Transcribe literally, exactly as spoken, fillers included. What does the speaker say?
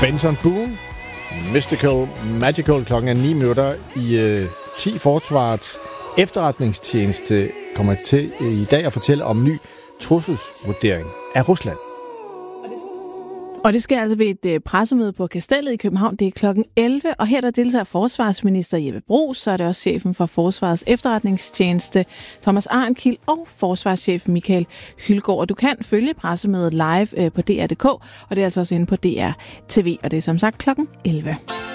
Benson Boone, Mystical Magical, klokken er ni minutter i øh, ti. Forsvarets efterretningstjeneste kommer til øh, i dag at fortælle om ny trusselsvurdering af Rusland. Og det sker altså ved et øh, pressemøde på Kastellet i København. Det er klokken elleve, og her der deltager forsvarsminister Jeppe Bruus, så er det også chefen for Forsvarets efterretningstjeneste Thomas Arnkild og forsvarschef Michael Hylgaard. Og du kan følge pressemødet live øh, på D R punktum d k, og det er altså også inde på D R T V, og det er som sagt klokken elleve.